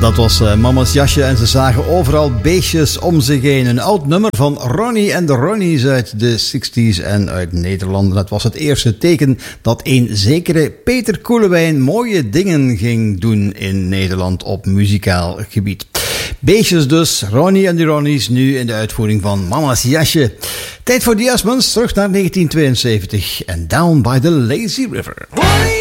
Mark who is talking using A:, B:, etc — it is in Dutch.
A: Dat was Mama's Jasje en ze zagen overal beestjes om zich heen. Een oud nummer van Ronnie en de Ronnies uit de 60s en uit Nederland. Dat was het eerste teken dat een zekere Peter Koelewijn mooie dingen ging doen in Nederland op muzikaal gebied. Beestjes dus, Ronnie en de Ronnies, nu in de uitvoering van Mama's Jasje. Tijd voor The Osmonds, terug naar 1972 en Down by the Lazy River.